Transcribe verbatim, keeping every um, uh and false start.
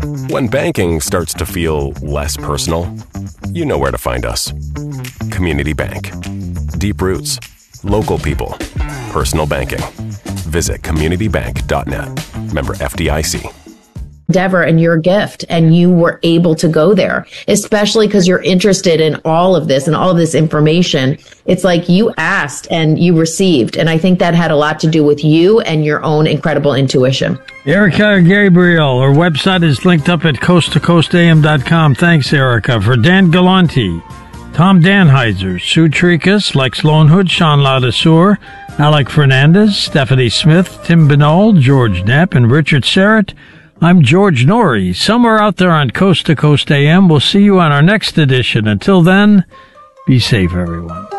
When banking starts to feel less personal, you know where to find us. Community Bank. Deep roots, local people, personal banking. Visit community bank dot net. Member F D I C. Endeavor and your gift, and you were able to go there, especially because you're interested in all of this and all of this information. It's like you asked and you received. And I think that had a lot to do with you and your own incredible intuition. Erica Gabriel, her website is linked up at coast to coast a m dot com. Thanks, Erica. For Dan Galanti, Tom Danheiser, Sue Trikas, Lex Lonehood, Sean Ladesseur, Alec Fernandez, Stephanie Smith, Tim Binol, George Knapp, and Richard Serrett, I'm George Norrie. Somewhere out there on Coast to Coast A M. We'll see you on our next edition. Until then, be safe, everyone.